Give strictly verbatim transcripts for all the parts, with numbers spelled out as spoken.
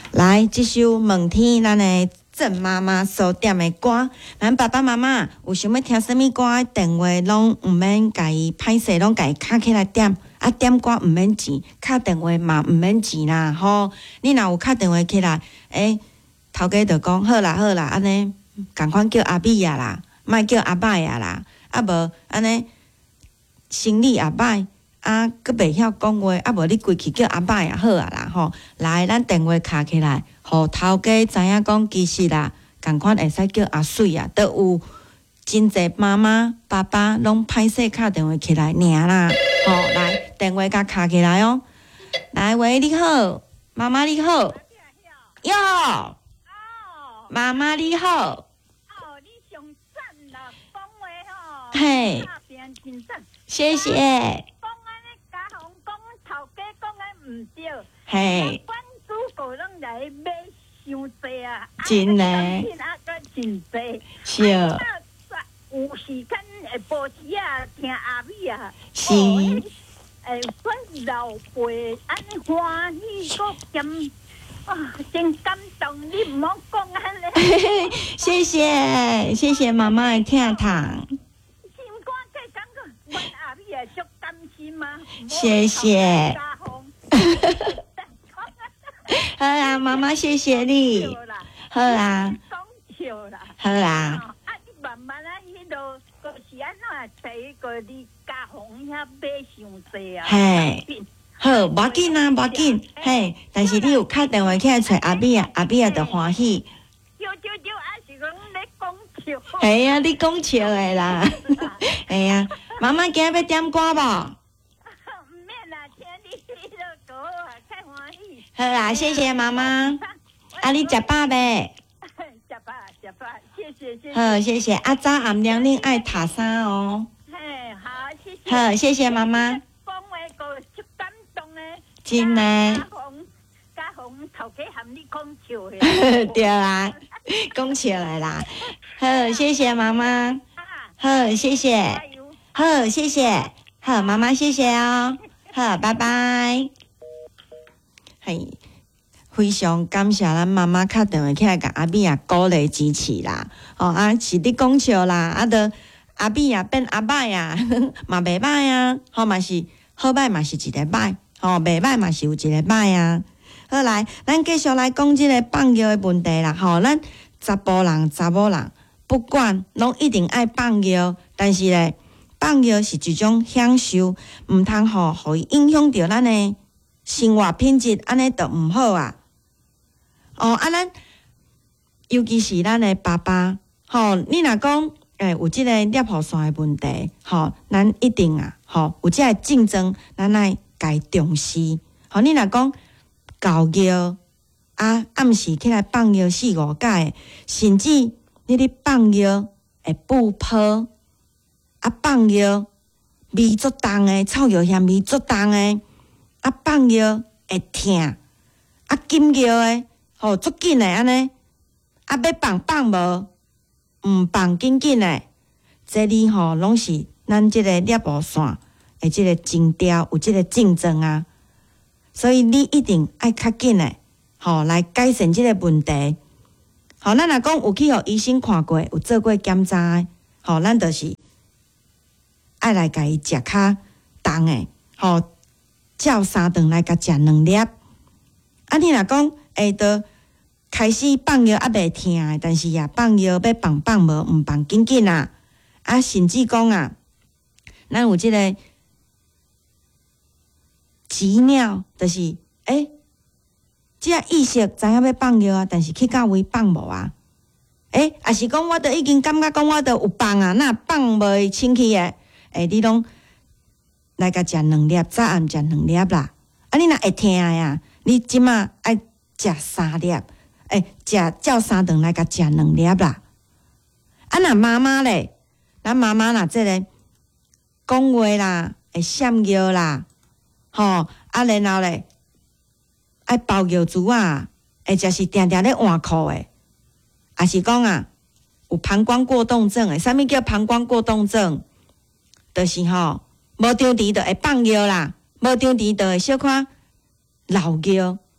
来，这首问天咱的郑妈妈所点的歌，咱爸爸妈妈有想要听什么歌？电话拢毋免家己歹势，拢家己敲起来点。啊，点歌毋免钱，敲电话嘛毋免钱啦。吼，你若有敲电话起来，诶、欸，头家就讲好啦好啦，安尼共款叫阿美啊啦，莫叫阿伯啊啦。啊无安尼生理也歹，啊，佫袂晓讲话，啊无你规气叫阿伯也好啊啦吼。来，咱电话敲起来，互头家知影讲其实啦，共款会使叫阿水啊，都有真侪妈妈、爸爸拢歹势敲电话起来尔啦。吼，来电话甲敲起来哦。来，喂，你好，妈妈你好，哟，妈妈你好。哦， 你上赞啦，讲话吼， 嘿，谢谢。 讲安尼，家红讲头家讲安唔对， 嘿， 关主个人来买伤济啊， 真的， 啊个真济， 是。 有时间会保持啊，听阿美啊， 是， 诶，阮老辈安尼欢喜个兼啊，真感动，你唔好讲安尼。 谢谢，谢谢妈妈的听糖。 心肝计感觉，阮阿美也足担心嘛。 谢谢。好啦，妈妈谢谢你。好啦。 讲笑啦。 好啦。 慢慢啊，迄落个是安怎找个你家红遐买伤济啊？ 嘿，好，无要紧啊，无要紧，嘿，但是你有敲电话起来找阿美啊，阿美啊就欢喜。 对对对，啊是讲咧讲笑。 嘿啊，你讲笑的啦。嘿啊，妈妈今日要点歌无？ 唔免啦，听你迄落歌啊，太欢喜。 好啦，谢谢妈妈。啊，你食饱未？ 食饱食饱，谢谢谢谢。 好，谢谢。啊，早暗亮恁爱读衫哦。 嘿，好，谢谢。 好，谢谢妈妈。 讲话个足感动诶。 真诶。 家红家红头家含你讲笑诶。 对啦，讲笑诶啦。好，谢谢妈妈。好，谢谢。好，谢谢。好，妈妈谢谢哦。好，拜拜。嘿。非常感谢咱妈妈敲电话起来，甲阿美也鼓励支持啦。哦啊，是你讲笑啦，啊，得阿美也变阿歹啊，嘛袂歹啊。好嘛是好歹嘛是一个歹，吼袂歹嘛是有一个歹啊。好来，咱继续来讲即个放尿的问题啦。吼，咱查甫人、查某人，不管拢一定爱放尿，但是咧，放尿是一种享受，毋通吼，互伊影响到咱的生活品质，安尼就毋好啊。哦，啊，咱尤其是咱的爸爸，吼、哦，你若讲诶有即个尿泡线的问题，吼、哦，咱一定啊，吼、哦，有即个竞争，咱爱家重视。吼、哦，你若讲搞尿啊，暗时起来放尿四五摆，甚至你咧放尿会不泡，啊放尿味足重诶，臭尿香味足重诶，啊放尿会痛，啊紧尿诶。吼，足紧诶，安尼，啊，要放放无，毋放紧紧诶，这里吼拢是咱即个尿布线诶，即个争调有即个竞争啊，所以你一定爱较紧诶，吼，来改善即个问题。吼，咱若讲有去互医生看过，有做过检查诶，吼，咱就是爱来甲伊食较重诶，吼，照三顿来甲食两粒。啊，你若讲会得开始放药啊袂痛诶，但是也放药要放放无，毋放紧紧啊！啊，甚至讲啊，咱有即个急尿，就是诶，即个意识知影要放药啊，但是去到位放无啊？诶，也是讲我都已经感觉讲我都有放啊，那放袂清气诶，诶，你拢来甲食两粒，早暗食两粒啦。啊，你若会痛呀，你即马爱食三粒。诶，食照三顿来甲食两粒啦。啊，若妈妈咧，咱妈妈若即个讲话啦，会闪尿啦，吼，啊，然后咧爱包尿珠啊，或者是定定咧换裤诶，也是讲啊，有膀胱过动症诶。啥物叫膀胱过动症？就是吼，无张甜就会放尿啦，无张甜就会小可漏尿。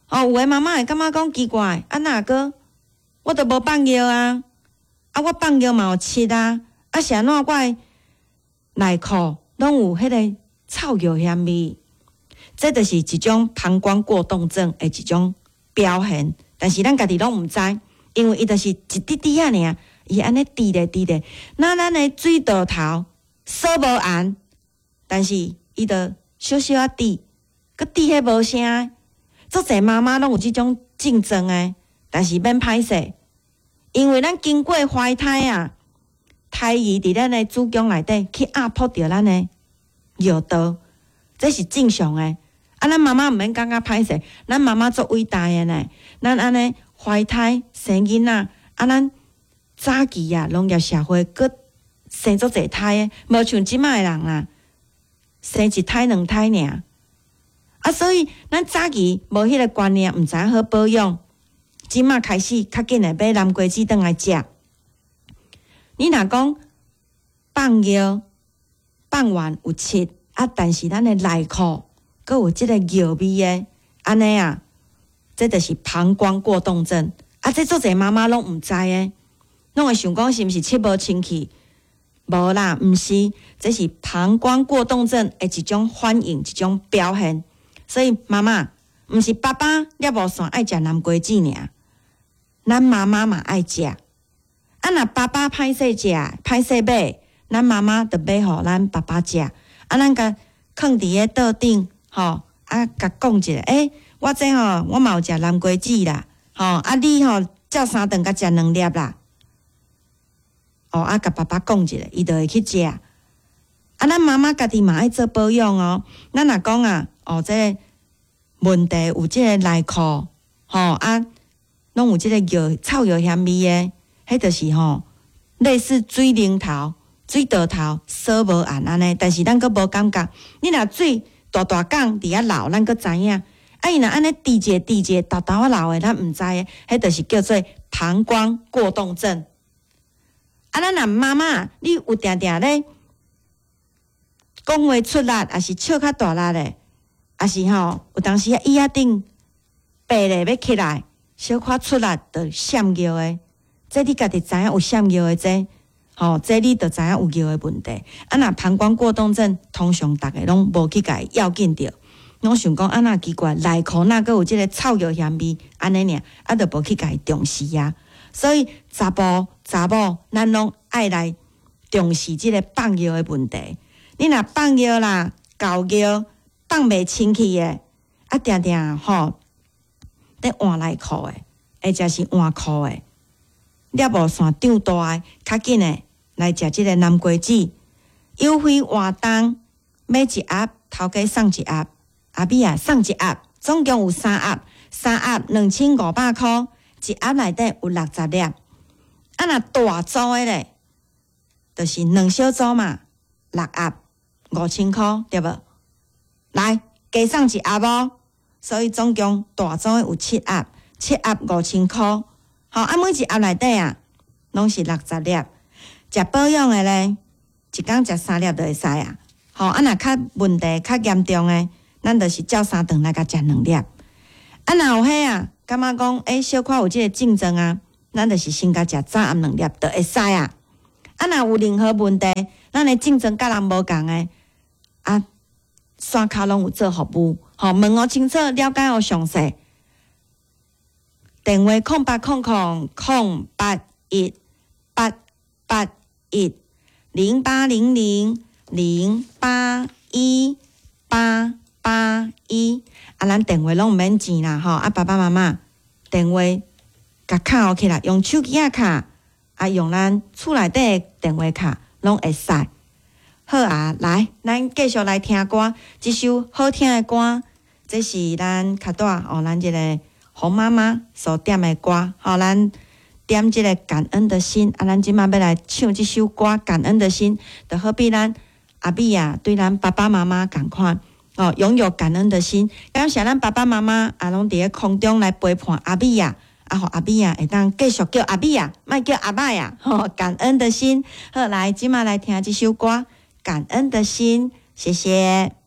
哦，有诶妈妈会感觉讲奇怪，啊哪个？我都无放药啊，啊我放药嘛有吃啊，啊是安怎我诶内裤拢有迄个臭药香味？这就是一种膀胱过动症的一种表现，但是咱家己拢毋知，因为伊就是一滴滴啊尔，伊安尼滴咧滴咧，那咱的水道头锁无按，但是伊就小小啊滴，佮滴迄无声。足侪妈妈拢有即种症状诶，但是免歹势，因为咱经过怀胎啊，胎儿伫咱的子宫内底去压迫着咱的尿道，这是正常诶。啊，咱妈妈毋免感觉歹势，咱妈妈足伟大诶呢。咱安尼怀胎生囡仔，啊，咱早期啊，农业社会佮生足侪胎诶，无像即摆诶人啦，生一胎两胎尔。啊，所以咱早期无迄个观念，毋知影好保养。即马开始较紧诶，买南瓜子转来食。你若讲放药放完有切啊，但是咱诶内裤佮有即个药味诶，安尼啊，这就是膀胱过动症。啊，这足侪妈妈拢毋知诶，拢会想讲是毋是切无清气？无啦，毋是，这是膀胱过动症诶一种反应，一种表现。所以妈妈，毋是爸爸了无算爱食南瓜子尔，咱妈妈嘛爱食。啊，若爸爸歹势食，歹势买，咱妈妈就买互咱爸爸食。啊，咱甲囥伫个桌顶，吼，啊，甲讲一下，诶、欸，我这吼，我嘛有食南瓜子啦，吼，啊，你吼照三顿甲食两粒啦。哦，啊，甲爸爸讲一下，伊就会去食。啊，咱妈妈家己嘛爱做保养哦。咱若讲啊。哦，这个问题有这个内裤，吼啊，拢有这个药臭药香味的，迄就是吼类似水龙头、水道头锁无按安尼，但是咱佫无感觉。你若水大大缸伫遐流，咱佫知影。啊，伊若安尼滴者滴者，豆豆啊流的，咱毋知的，迄就是叫做膀胱过动症。啊，咱若妈妈，你有定定咧讲话出力，还是笑较大力咧？啊是吼，有当时椅仔顶爬咧要起来，小可出力就闪尿诶。这你家己知影有闪尿诶，这吼、哦，这你就知影有尿诶问题。啊，若膀胱过动症，通常逐个拢无去甲伊要紧着，拢想讲啊那奇怪，内裤哪阁有即个臭药香味，安尼尔，啊，就无去甲伊重视啊。所以查甫查某，咱拢爱来重视即个放药诶问题。你若放药啦，搞药。放袂清气诶，啊，定定吼，咧换内裤诶，或者是换裤诶，了无线长大诶，较紧诶来食即个南瓜子，优惠活动，买一盒，头家送一盒，阿比啊送一盒，总共有三盒，三盒两千五百箍，一盒内底有六十粒，啊，若大组诶咧，就是两小组嘛，六盒五千箍，对无？来，加送一盒哦，所以总共大组有七盒，七盒五千箍。好，啊，每一盒内底啊，拢是六十粒。食保养的咧，一工食三粒就会使啊。好，啊，若较问题较严重的，咱就是照三顿来甲食两粒。啊，若有迄啊，感觉讲，诶、欸，小可有即个症状啊，咱就是先甲食早暗两粒就会使啊。啊，若有任何问题，咱的症状甲人无共的啊。线卡拢有做服务，吼问我清楚，了解我详细。电话空八空空空八一八八一零八零零零八一八八一。啊，咱电话拢毋免钱啦，吼啊爸爸妈妈电话甲卡起来，用手机啊卡，啊用咱厝内底电话卡拢会使。好啊，来，咱继续来听歌。这首好听的歌，这是咱较大哦，咱这个洪妈妈所点的歌。好、哦，咱点这个感恩的心啊，咱即马要来唱这首歌《感恩的心》，就好比咱阿比啊，对咱爸爸妈妈共款哦，拥有感恩的心。感谢咱爸爸妈妈啊，拢伫咧空中来陪伴阿比啊，啊，互阿比啊会当继续叫阿比啊，莫叫阿爸呀。吼、哦，感恩的心。好，来，即马来听这首歌。感恩的心，谢谢。